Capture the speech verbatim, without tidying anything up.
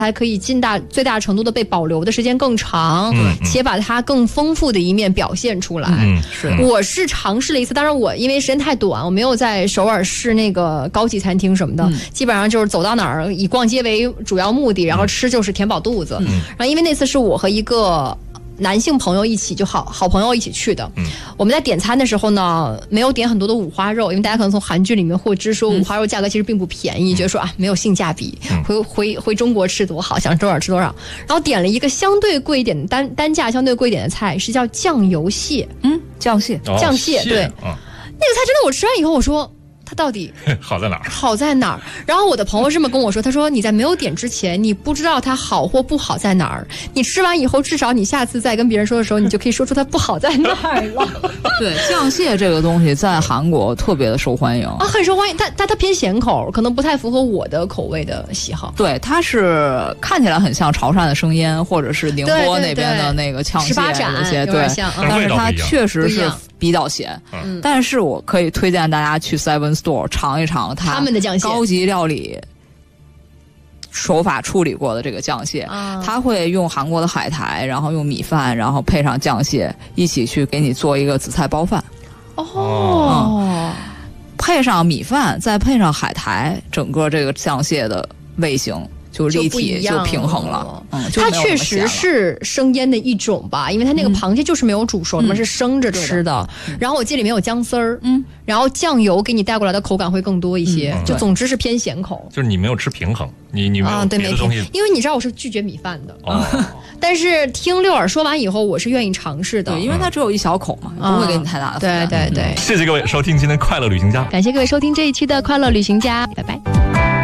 还可以尽大最大程度的被保留的时间更长， 嗯嗯、 且把它更丰富的一面表现出来。 嗯，是。 我是尝试了一次，当然我因为时间太短，我没有在首尔试那个高级餐厅什么的，嗯、基本上就是走到哪儿以逛街为主要目的，然后吃就是填饱肚子。嗯、然后因为那次是我和一个男性朋友一起，就好好朋友一起去的。嗯，我们在点餐的时候呢，没有点很多的五花肉，因为大家可能从韩剧里面获知说五花肉价格其实并不便宜，嗯、觉得说啊没有性价比，嗯、回回回中国吃多好，想吃多少吃多少。然后点了一个相对贵一点的单单价相对贵一点的菜，是叫酱油蟹。 嗯，酱蟹， 酱蟹， 哦、 对， 哦、 那个菜真的我吃完以后，我说。它到底好在哪儿？ 好在哪儿？然后我的朋友这么跟我说，他说你在没有点之前，你不知道它好或不好在哪儿。你吃完以后，至少你下次再跟别人说的时候，你就可以说出它不好在哪儿了。 对，酱蟹这个东西在韩国特别的受欢迎啊，很受欢迎。但但它偏咸口，可能不太符合我的口味的喜好。 对，它是看起来很像潮汕的生腌，或者是宁波那边的那个炝蟹那些，对，但是它确实是比较咸。嗯，但是我可以推荐大家去 Seven Store 尝一尝它他们的酱蟹高级料理手法处理过的这个酱蟹，啊、它会用韩国的海苔，然后用米饭，然后配上酱蟹一起去给你做一个紫菜包饭。 哦、嗯， 配上米饭，再配上海苔，整个这个酱蟹的味型就立体就平衡了。嗯， 它确实是生腌的一种吧，因为它那个螃蟹就是没有煮熟的嘛，嗯、是生着吃的。嗯、然后我记得里面有姜丝儿，嗯，然后酱油给你带过来的口感会更多一些，嗯、就总之是偏咸口。 就是你没有吃平衡，你你没有别的东西， 啊、因为你知道我是拒绝米饭的。哦。但是听六耳说完以后，我是愿意尝试的， 对，因为它只有一小口嘛，嗯、不会给你太大的负担。 对对对， 谢谢各位收听今天快乐旅行家， 感谢各位收听这一期的快乐旅行家，拜拜。